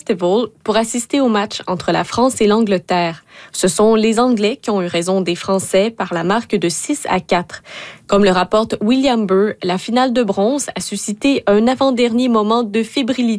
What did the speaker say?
Festival pour assister au match entre la France et l'Angleterre. Ce sont les Anglais qui ont eu raison des Français par la marque de 6-4. Comme le rapporte William Burr, la finale de bronze a suscité un avant-dernier moment de fébrilité